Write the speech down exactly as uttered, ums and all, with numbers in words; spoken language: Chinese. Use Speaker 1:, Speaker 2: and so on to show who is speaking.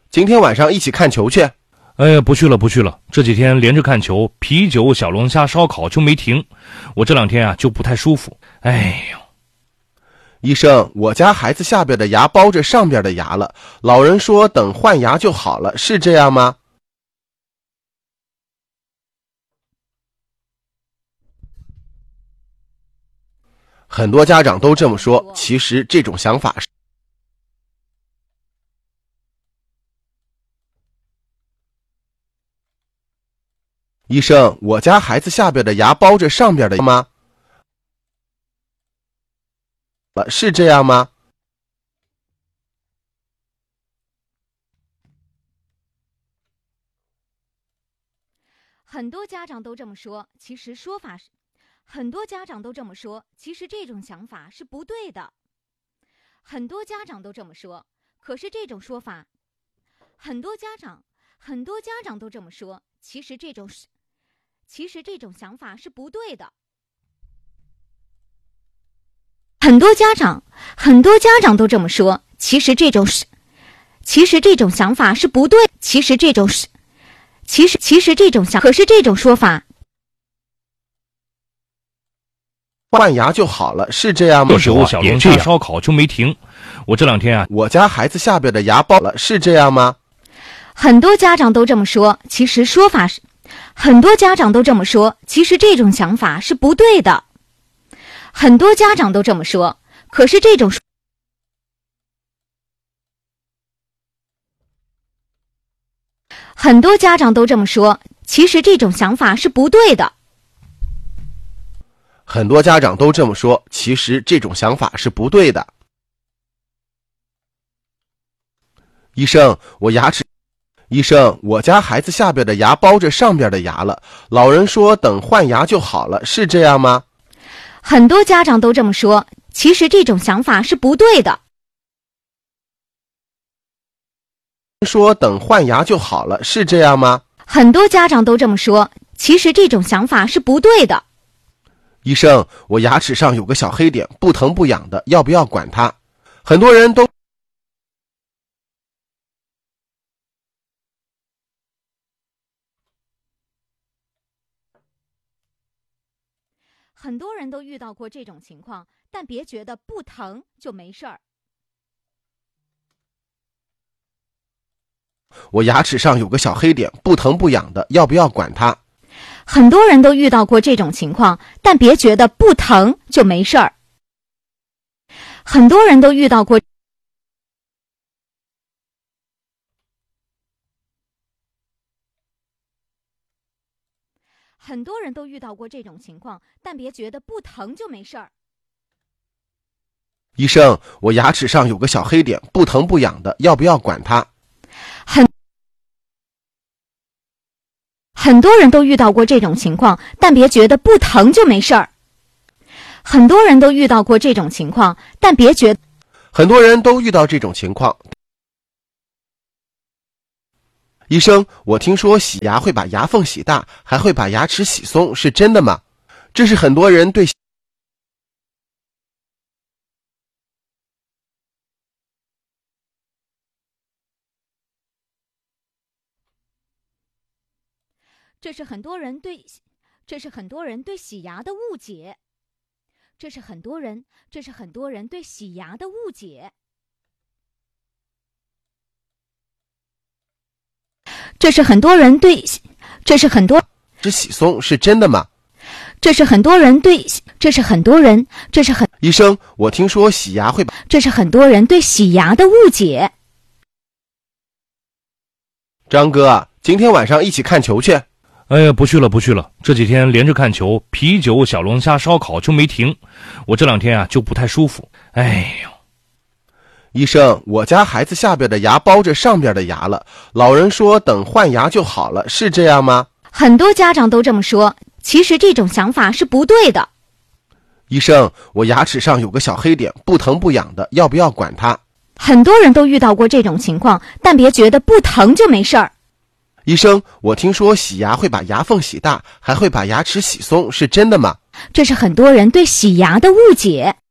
Speaker 1: 今天晚上一起看球去。
Speaker 2: 哎，不去了不去了，这几天连着看球，啤酒、小龙虾、烧烤就没停。我这两天啊就不太舒服。哎呦，
Speaker 1: 医生，我家孩子下边的牙包着上边的牙了，老人说等换牙就好了，是这样吗？很多家长都这么说，其实这种想法是医生，我家孩子下边的牙包着上边的吗？是这样吗？
Speaker 3: 很多家长都这么说，其实说法是，很多家长都这么说，其实这种想法是不对的。很多家长都这么说，可是这种说法，很多家长，很多家长都这么说，其实这种，其实这种想法是不对的。很多家长，很多家长都这么说，其实这种是，其实这种想法是不对，其实这种是，其实其实这种想，可是这种说法，
Speaker 1: 换牙就好了，是这样吗？
Speaker 2: 啤酒、小龙虾、烧烤就没停。我这两天啊，
Speaker 1: 我家孩子下边的牙包了，是这样吗？
Speaker 3: 很多家长都这么说，其实说法是，很多家长都这么说，其实这种想法是不对的。很多家长都这么说，可是这种很多家长都这么说，其实这种想法是不对的。
Speaker 1: 很多家长都这么说，其实这种想法是不对的。医生，我牙齿，医生，我家孩子下边的牙包着上边的牙了，老人说等换牙就好了，是这样吗？
Speaker 3: 很多家长都这么说，其实这种想法是不对的。
Speaker 1: 说等换牙就好了，是这样吗？
Speaker 3: 很多家长都这么说，其实这种想法是不对的。
Speaker 1: 医生，我牙齿上有个小黑点，不疼不痒的，要不要管它？很多人都
Speaker 3: 很多人都遇到过这种情况，但别觉得不疼就没事儿。
Speaker 1: 我牙齿上有个小黑点，不疼不痒的，要不要管它？
Speaker 3: 很多人都遇到过这种情况，但别觉得不疼就没事儿。很多人都遇到过。很多人都遇到过这种情况，但别觉得不疼就没事儿。
Speaker 1: 医生，我牙齿上有个小黑点，不疼不痒的，要不要管它？
Speaker 3: 很很多人都遇到过这种情况，但别觉得不疼就没事儿。很多人都遇到过这种情况，但别觉得
Speaker 1: 很多人都遇到这种情况。医生，我听说洗牙会把牙缝洗大，还会把牙齿洗松，是真的吗？这是很多人对
Speaker 3: 这是很多人对，这是很多人对洗牙的误解。这是很多人，这是很多人对洗牙的误解。这是很多人对，这是很多，
Speaker 1: 这洗松是真的吗？
Speaker 3: 这是很多人对，这是很多人，这是很
Speaker 1: 医生，我听说洗牙会把，
Speaker 3: 这是很多人对洗牙的误解。
Speaker 1: 张哥，今天晚上一起看球去。
Speaker 2: 哎呀，不去了不去了，这几天连着看球，啤酒、小龙虾、烧烤就没停。我这两天啊就不太舒服。哎呦，
Speaker 1: 医生，我家孩子下边的牙包着上边的牙了，老人说等换牙就好了，是这样吗？
Speaker 3: 很多家长都这么说，其实这种想法是不对的。
Speaker 1: 医生，我牙齿上有个小黑点，不疼不痒的，要不要管它？
Speaker 3: 很多人都遇到过这种情况，但别觉得不疼就没事儿。
Speaker 1: 医生，我听说洗牙会把牙缝洗大，还会把牙齿洗松，是真的吗？
Speaker 3: 这是很多人对洗牙的误解。